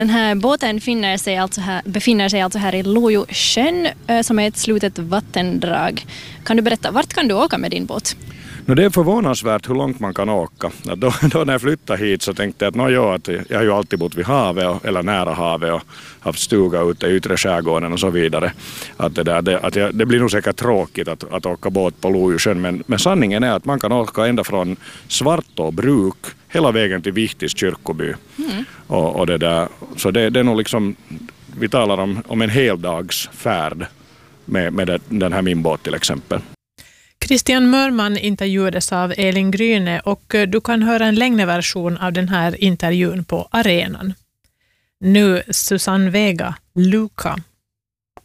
Den här båten befinner sig alltså här i Lojosjön som är ett slutet vattendrag. Kan du berätta, vart kan du åka med din båt? Det är förvånansvärt hur långt man kan åka. Då när jag flyttade hit så tänkte jag att jag har ju alltid bott vid havet eller nära havet och haft stuga ute i yttre skärgården och så vidare. Det blir nog säkert tråkigt att åka båt på Lojosjön, men sanningen är att man kan åka ända från Svartåbruk hela vägen till Vihtis kyrkoby. Så det är nog liksom, vi talar om en heldagsfärd med den här min båt till exempel. Christian Mörman intervjuades av Elin Gryne och du kan höra en längre version av den här intervjun på arenan. Nu Susanne Vega, Luca.